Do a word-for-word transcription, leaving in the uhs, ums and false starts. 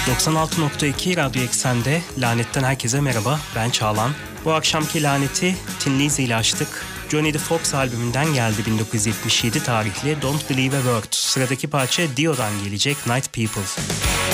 doksan altı nokta iki Radyo Eksen'de Lanet'ten herkese merhaba, ben Çağlan. Bu akşamki Lanet'i Tin Lizzy ile açtık. Johnny the Fox albümünden geldi bin dokuz yüz yetmiş yedi tarihli Don't Believe a Word. Sıradaki parça Dio'dan gelecek, Night People.